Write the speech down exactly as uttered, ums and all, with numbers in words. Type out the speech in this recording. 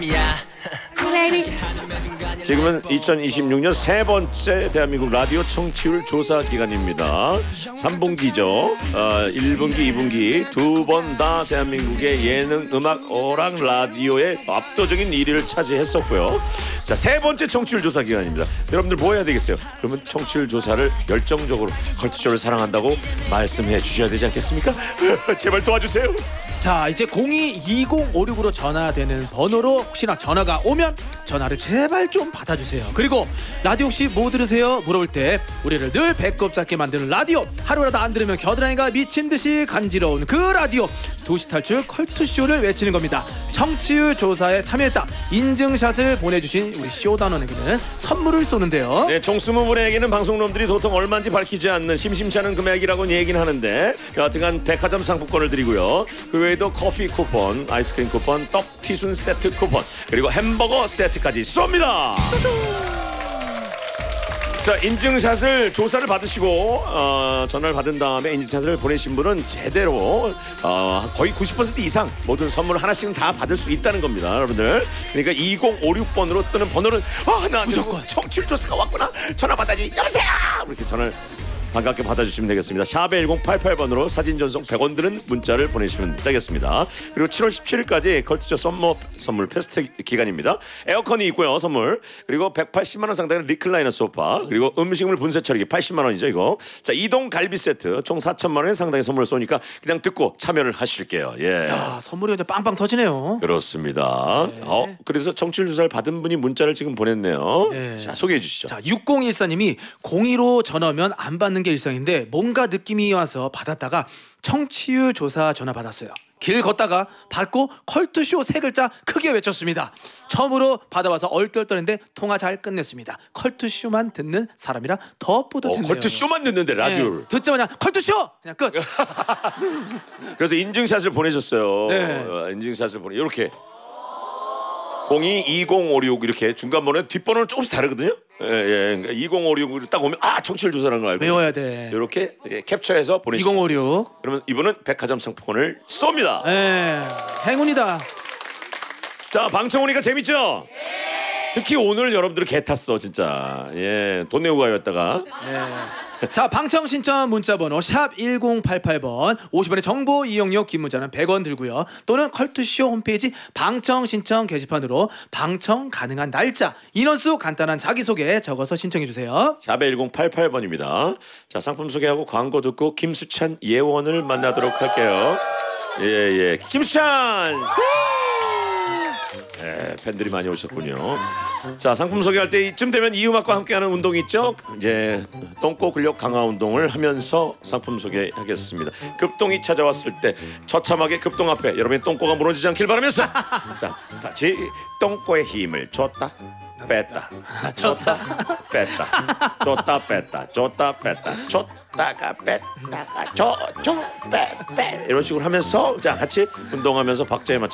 지금은 이천이십육 년 세 번째 대한민국 라디오 청취율 조사 기간입니다. 삼 분기죠. 어, 일 분기, 이 분기 두 번 다 대한민국의 예능, 음악, 오락, 라디오의 압도적인 일 위를 차지했었고요. 자, 세 번째 청취율 조사 기간입니다. 여러분들 뭐 해야 되겠어요? 그러면 청취율 조사를 열정적으로 컬투쇼를 사랑한다고 말씀해 주셔야 되지 않겠습니까? 제발 도와주세요. 자, 이제 공이 이공오육으로 전화되는 번호로 혹시나 전화가 오면 전화를 제발 좀 받아주세요. 그리고 라디오 혹시 뭐 들으세요? 물어볼 때 우리를 늘 배꼽 잡게 만드는 라디오, 하루라도 안 들으면 겨드랑이가 미친 듯이 간지러운 그 라디오, 두시 탈출 컬투쇼를 외치는 겁니다. 청취율 조사에 참여했다 인증샷을 보내주신 우리 쇼단원에게는 선물을 쏘는데요. 네, 총 이십 분에게는 방송놈들이 도통 얼마인지 밝히지 않는 심심치 않은 금액이라고는 얘기는 하는데 여하튼간 백화점 상품권을 드리고요. 그 외에도 커피 쿠폰, 아이스크림 쿠폰, 떡 티순 세트 쿠폰, 그리고 햄버거 세트까지 쏩니다. 자, 인증샷을 조사를 받으시고 어, 전화를 받은 다음에 인증샷을 보내신 분은 제대로 어, 거의 구십 퍼센트 이상 모든 선물 하나씩은 다 받을 수 있다는 겁니다, 여러분들. 그러니까 이공오육 번으로 뜨는 번호는 아, 나 무조건 청취율 조사가 왔구나. 전화 받아야지. 여보세요. 이렇게 전화를 반갑게 받아주시면 되겠습니다. 샵 일공팔팔 번으로 사진 전송 백 원 드는 문자를 보내주시면 되겠습니다. 그리고 칠월 십칠일까지 컬투쇼 썸머 선물 페스트 기간입니다. 에어컨이 있고요, 선물. 그리고 백팔십만 원 상당의 리클라이너 소파, 그리고 음식물 분쇄 처리기 팔십만 원이죠, 이거. 자, 이동 갈비 세트 총 사천만 원 상당의 선물을 쏘니까 그냥 듣고 참여를 하실게요. 예. 야, 선물이 이제 빵빵 터지네요. 그렇습니다. 네. 어, 그래서 청취율 조사를 받은 분이 문자를 지금 보냈네요. 네. 자, 소개해 주시죠. 자, 육공일사님이 공이로 전화면 안 받는 게 일상인데 뭔가 느낌이 와서 받았다가 청취율 조사 전화 받았어요. 길 걷다가 받고 컬투쇼 세 글자 크게 외쳤습니다. 처음으로 받아와서 얼떨떨했는데 통화 잘 끝냈습니다. 컬투쇼만 듣는 사람이라 더 뿌듯했네요. 어, 컬투쇼만 듣는데 라디오를. 네, 듣자마자 컬투쇼! 그냥 끝. 그래서 인증샷을 보내줬어요. 네. 어, 인증샷을 보내 이렇게 공이 이공오육 이렇게 중간 번호 뒷번호는 조금씩 다르거든요. 예, 예. 그러니까 이공오육을 딱 오면 아, 청취율 조사라는 걸 알고 외워야 돼. 이렇게 예, 캡처해서 보내주세요. 이공오육. 그러면 이분은 백화점 상품권을 쏩니다. 네, 행운이다. 자, 방청호니까 재밌죠? 특히 오늘 여러분들 개 탔어 진짜. 예, 돈 내고 가였다가. 네. 자, 방청 신청 문자 번호 샵 일공팔팔 번, 오십 원의 정보 이용료, 긴 문자는 백 원 들고요. 또는 컬투쇼 홈페이지 방청 신청 게시판으로 방청 가능한 날짜, 인원수, 간단한 자기소개 적어서 신청해 주세요. 샵 일공팔팔 번입니다. 자, 상품 소개하고 광고 듣고 김수찬 예원을 만나도록 할게요. 예, 예. 김수찬! 네, 팬들이 많이 오셨군요. 자, 상품 소개할 때 이쯤 되면 이 음악과 함께하는 운동이 있죠. 이제 똥꼬 근력 강화 운동을 하면서 상품 소개하겠습니다. 급동이 찾아왔을 때 처참하게 급동 앞에 여러분의 똥꼬가 무너지지 않길 바라면서 자, 다시 똥꼬의 힘을 줬다 뺐다 줬다 뺐다 줬다 뺐다 줬다 뺐다 줬다가 뺐다가 줘줘빼빼 이런 식으로 하면서 자, 같이 운동하면서 박자에 맞춰